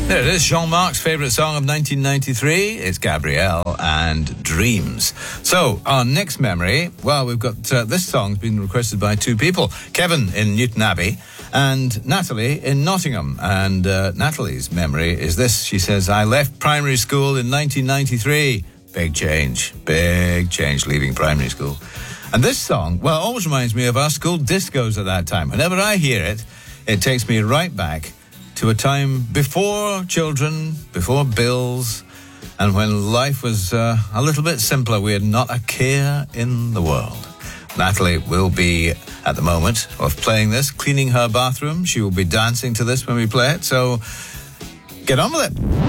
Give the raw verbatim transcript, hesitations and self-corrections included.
There it is, Jean-Marc's favourite song of nineteen ninety-three. It's Gabrielle and Dreams. So, our next memory, well, we've got, uh, this song's been requested by two people. Kevin in Newton Abbey and Natalie in Nottingham. And uh, Natalie's memory is this. She says, I left primary school in nineteen ninety-three. Big change, big change leaving primary school. And this song, well, always reminds me of our school discos at that time. Whenever I hear it, it takes me right back to a time before children, before bills, and when life was uh, a little bit simpler. We had not a care in the world. Natalie will be, at the moment of playing this, cleaning her bathroom. She will be dancing to this when we play it, so get on with it.